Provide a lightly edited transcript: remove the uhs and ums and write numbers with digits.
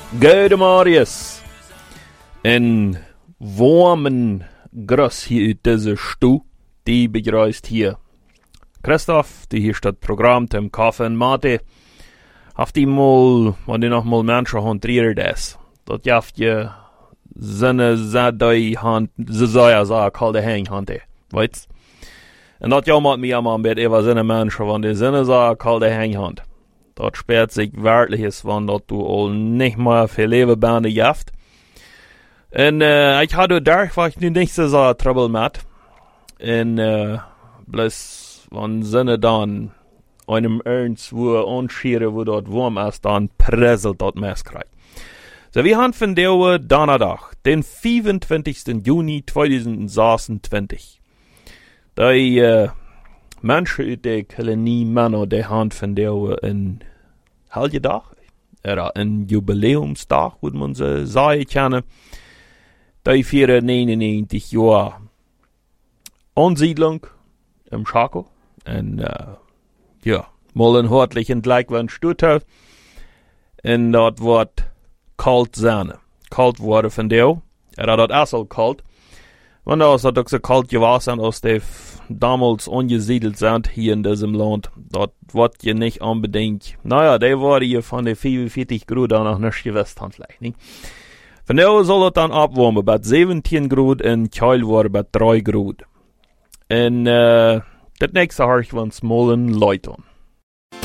Gute Marius. In warmen Gras hier uit deze stoel, die begrüßt hier Christoph, die hier statt Programm zum Kaffee und Mate. Haft die mal, wenn die noch mal Menschen hontrieren das. Dat jaft je seine Zadai Hand, so kalde Hänghande, weißt? Und dat jammert mich am Bett, über seine Menschen, wenn die seine so kalde Hänghand. Dat sperrt sich wertliches, wenn dat du all nicht mehr für Lebenbande jaft. Und ich hatte da, war ich nicht so Trouble mit. Und bloß, wenn Sinne dann einem irgendwo anschieren, wo dort warm ist, dann presselt dat Messkreis. So, wir haben von der Donnerstag, den 25. Juni 2026. Die Menschen uit der Kolonie Männer, die haben von der ein Heldendag, oder ein Jubiläumstag, würde man so sagen können. Die feiern 99 Jahre Ansiedlung im Chaco. Und ja, mal einen herzlichen Glückwunsch tut. Und dort wird kalt sein. Kalt wurde von der. Dort ist auch kalt. Wenn das auch so kalt gewesen als die damals angesiedelt sind hier in diesem Land, dort wird ja nicht unbedingt, naja, die war hier von den 44 Grad auch noch nicht gewusst haben vielleicht, nicht? Von der soll es dann abwarmen, bei 17 Grad und Keil war bei 3 Grad. Und das nächste habe ich uns mal ein Leute an.